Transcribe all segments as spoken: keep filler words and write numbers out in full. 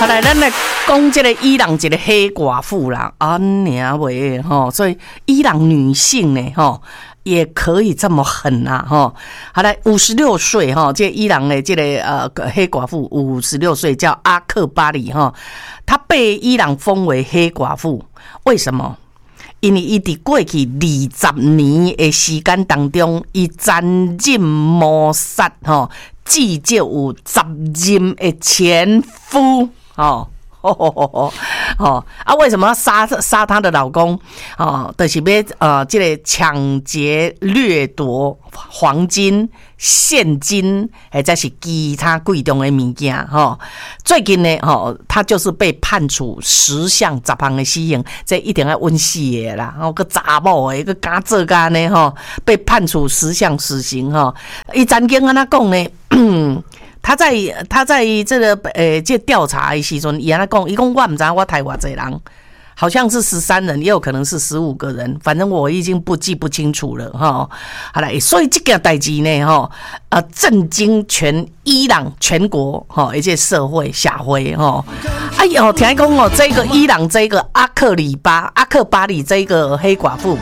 好来，咱来讲这个伊朗一个黑寡妇啦，啊娘喂吼，所以伊朗女性呢吼也可以这么狠啊吼。好来，五十六岁哈，这伊朗的这个呃黑寡妇五十六岁叫阿克巴里哈，她被伊朗封为黑寡妇，为什么？因为伊伫过去二十年的时间当中，伊担任摩萨吼，至少有十任的前夫哦。哦哦哦哦哦啊！为什么要杀杀她的老公？哦，就是要呃，这个抢劫、掠夺黄金、现金，或者是其他贵重的物件哈、哦。最近呢，哦，他就是被判处十项十项的死刑，这一定要温死的啦。哦，个查某的，个敢做干呢？哈、哦，被判处十项死刑哈。伊曾经安那讲呢？他在他在这个呃这调查的时阵，伊安那讲，伊讲我唔知我台偌济人，好像是十三人，也有可能是十五个人，反正我已经不记不清楚了哈。好来，所以这件代志呢，哈，呃，震惊全伊朗全国哈，而且社会社会哈。哎呦，听讲哦，这个伊朗这个阿克里巴阿克巴里这个黑寡妇。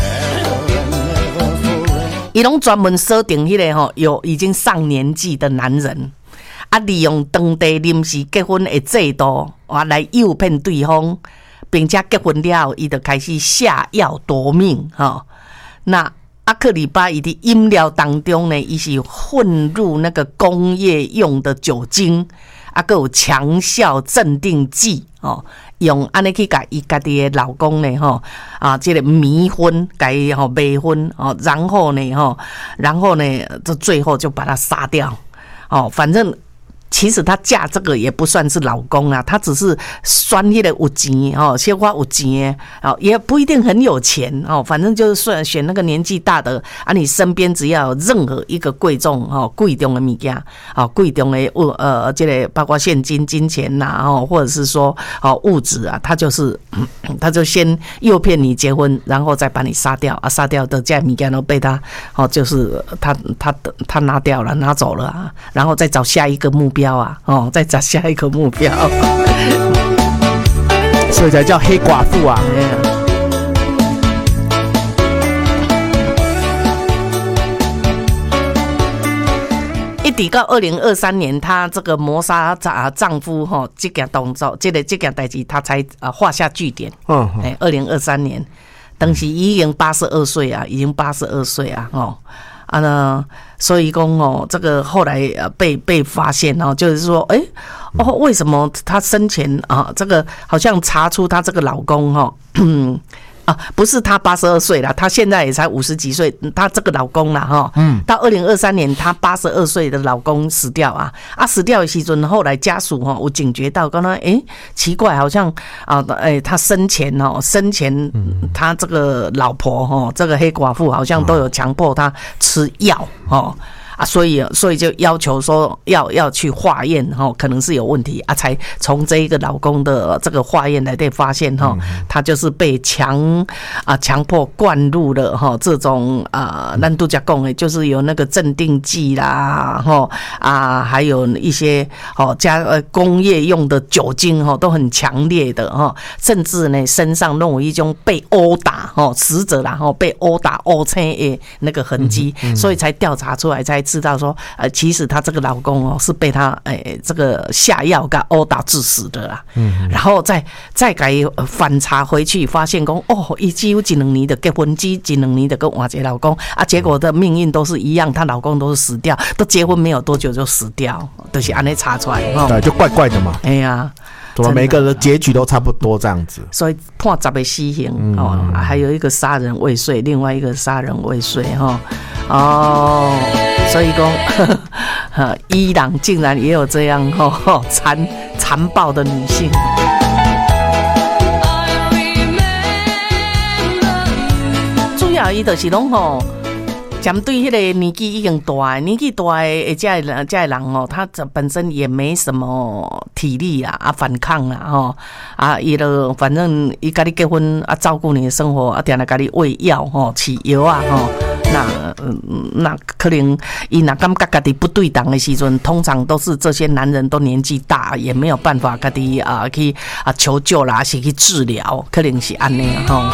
伊拢专门锁定迄个吼有已经上年纪的男人，啊，利用当地临时结婚的制度啊来诱骗对方，并且结婚了后，伊就开始下药夺命哈。那阿克里巴伊的饮料当中呢，伊是混入那个工业用的酒精，啊，还有强效镇定剂哦。用安尼去甲伊家己的老公呢吼啊，这个迷昏，甲伊吼迷昏哦，然后呢吼，然后呢，就最后就把他杀掉哦，反正。其实她嫁这个也不算是老公啊，她只是选迄个有钱哦，小可有钱哦，也不一定很有钱哦，反正就是选选那个年纪大的啊，你身边只要有任何一个贵重哦贵重的物件哦，贵重的物呃，这个包括现金、金钱呐哦，或者是说哦物质啊，他就是他就先诱骗你结婚，然后再把你杀掉啊，杀掉的这物件都被他哦，就是他他他拿掉了，拿走了啊，然后再找下一个目标。标啊，哦，再找下一个目标， 所以才叫黑寡妇啊。 一直到二零二三年，她这个谋杀丈夫哈，这件动作，这个这件代志，她才啊画下句点。嗯，哎，二零二三年，当时已经八十二岁啊，已经八十二岁啊，哦。啊呢，所以讲哦，这个后来呃被被发现哦，就是说，哎、欸，哦，为什么她生前啊，这个好像查出她这个老公哈、哦，啊，不是她八十二岁了，她现在也才五十几岁，她这个老公啦哈，嗯，到二零二三年，她八十二岁的老公死掉啊，啊，死掉的时阵，后来家属哈，我警觉到，刚刚哎，奇怪，好像啊，哎，他生前哦，生前他这个老婆哈，这个黑寡妇好像都有强迫他吃药哦。啊，所以所以就要求说要要去化验哈，可能是有问题啊，才从这一个老公的这个化验来对发现哈，他就是被强啊强迫灌入了哈这种啊，咱都讲讲的，就是有那个镇定剂啦哈啊，还有一些哦加呃工业用的酒精哈，都很强烈的哈，甚至呢身上都有一种被殴打哈，死者啦哈被殴打殴青的那个痕迹，所以才调查出来才。知道说，呃，其实她这个老公哦是被她诶、欸、这个下药给殴打致死的啦。嗯，然后再再给反查回去，发现讲哦，伊只有一两年的结婚，只一两年的跟换一个老公啊，结果的命运都是一样，她老公都是死掉，都结婚没有多久就死掉，就是安尼查出来哈。 对，就怪怪的嘛。 哎呀。 怎么每个的结局都差不多这样子？ 所以判十个死刑、嗯、哦，还有一个杀人未遂，另外一个杀人未遂哈哦，所以讲伊朗竟然也有这样哈残残暴的女性。主要伊就是拢吼。针对迄个年纪已经大，年纪大的这的这的人哦，他本身也没什么体力啊，啊反抗啦吼，啊伊就反正伊跟你结婚啊，照顾你的生活啊，定来给你喂药吼，起药啊吼， 那嗯，那可能伊若感觉家己不对当的时阵，通常都是这些男人都年纪大，也没有办法家己啊去啊求救啦，是去治疗，可能是安尼吼。